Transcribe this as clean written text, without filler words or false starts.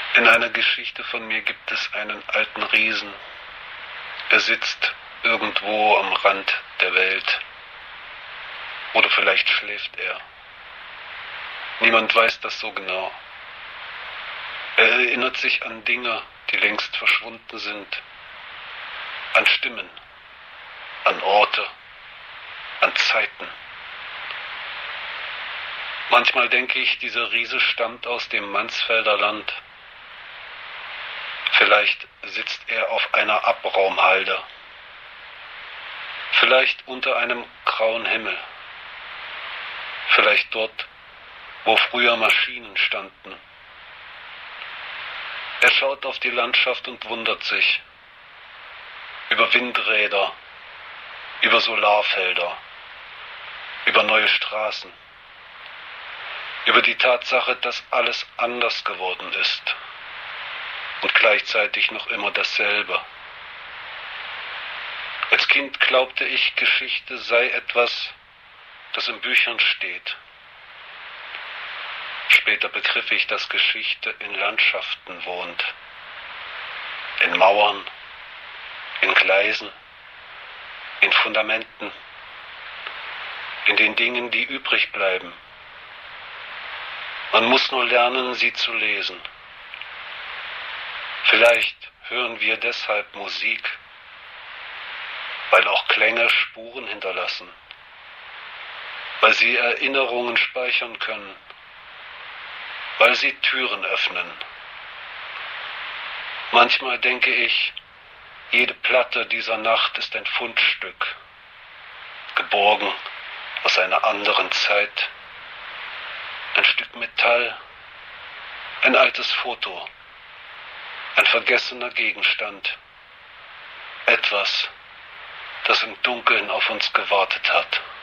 In einer Geschichte von mir gibt es einen alten Riesen. Er sitzt irgendwo am Rand der Welt. Oder vielleicht schläft er. Niemand weiß das so genau. Er erinnert sich an Dinge, die längst verschwunden sind. An Stimmen, an Orte, an Zeiten. Manchmal denke ich, dieser Riese stammt aus dem Mansfelder Land. Vielleicht sitzt er auf einer Abraumhalde. Vielleicht unter einem grauen Himmel. Vielleicht dort, wo früher Maschinen standen. Er schaut auf die Landschaft und wundert sich. Über Windräder, über Solarfelder, über neue Straßen, über die Tatsache, dass alles anders geworden ist und gleichzeitig noch immer dasselbe. Als Kind glaubte ich, Geschichte sei etwas, das in Büchern steht. Später begriff ich, dass Geschichte in Landschaften wohnt, in Mauern, in Gleisen, in Fundamenten, in den Dingen, die übrig bleiben. Man muss nur lernen, sie zu lesen. Vielleicht hören wir deshalb Musik, weil auch Klänge Spuren hinterlassen, weil sie Erinnerungen speichern können, weil sie Türen öffnen. Manchmal denke ich, jede Platte dieser Nacht ist ein Fundstück, geborgen aus einer anderen Zeit. Ein Stück Metall, ein altes Foto, ein vergessener Gegenstand, etwas, das im Dunkeln auf uns gewartet hat.